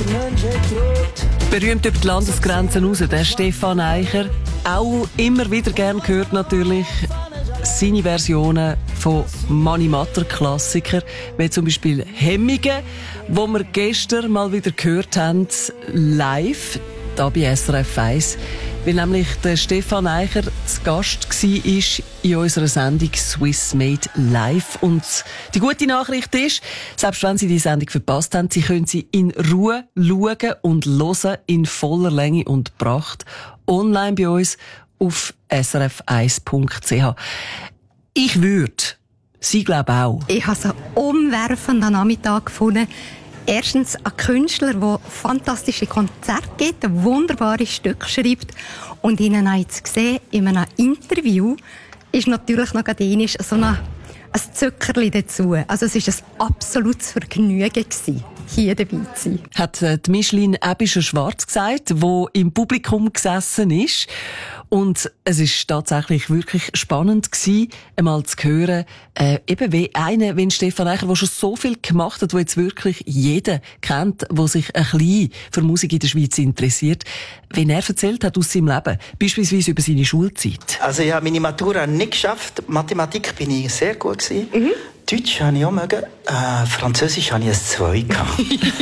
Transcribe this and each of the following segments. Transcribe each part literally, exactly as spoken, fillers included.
Berühmt über die Landesgrenzen raus, der Stefan Eicher. Auch immer wieder gern gehört natürlich seine Versionen von Mani Matter Klassikern, wie zum Beispiel Hemmige, wo wir gestern mal wieder gehört haben, live, da bei S R F eins, weil nämlich der Stefan Eicher zu Gast war in unserer Sendung Swiss Made Live. Und die gute Nachricht ist, selbst wenn Sie die Sendung verpasst haben, Sie können sie in Ruhe schauen und hören in voller Länge und Pracht online bei uns auf s r f eins punkt c h. Ich würde, Sie glaube auch. Ich habe einen umwerfenden Nachmittag gefunden. Erstens ein Künstler, der fantastische Konzerte gibt, ein wunderbares Stück schreibt. Und Ihnen habe ich jetzt gesehen, in einem Interview ist natürlich noch gerade einmal so ein, ein Zuckerli dazu. Also es war ein absolutes Vergnügen gewesen, hier dabei zu sein. Hat die Micheline Ebischer-Schwarz gesagt, die im Publikum gesessen ist. Und es ist tatsächlich wirklich spannend gewesen, einmal zu hören, äh, eben wie einer, wie Stefan Eicher, der schon so viel gemacht hat, wo jetzt wirklich jeder kennt, der sich ein bisschen für Musik in der Schweiz interessiert, wie er erzählt hat aus seinem Leben, beispielsweise über seine Schulzeit. Also ich habe meine Matura nicht geschafft, Mathematik bin ich sehr gut gewesen. Mhm. Deutsch habe ich auch mögen, äh, Französisch habe ich ein zwei gehabt.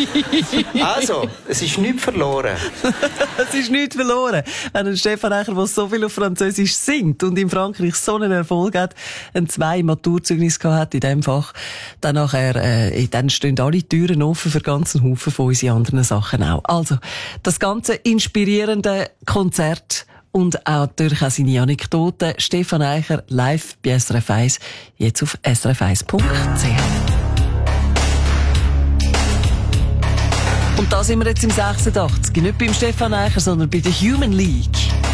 Also, es ist nichts verloren. Es ist nichts verloren. Wenn ein Stefan Eicher, der so viel auf Französisch singt und in Frankreich so einen Erfolg hat, ein zwei Maturzeugnis gehabt hat in diesem Fach, dann nachher, äh, dann stehen alle Türen offen für ganzen Haufen von unseren anderen Sachen auch. Also, das ganze inspirierende Konzert und auch natürlich auch seine Anekdoten. Stefan Eicher live bei S R F eins, jetzt auf s r f eins punkt c h. Und da sind wir jetzt im sechsundachtzig. Nicht beim Stefan Eicher, sondern bei der Human League.